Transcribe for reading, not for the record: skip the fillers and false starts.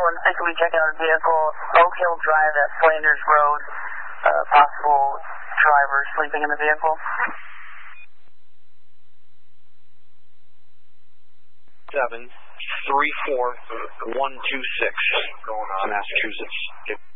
316, we check out a vehicle, Oak Hill Drive at Flanders Road, possible driver sleeping in the vehicle. 734-126, Massachusetts.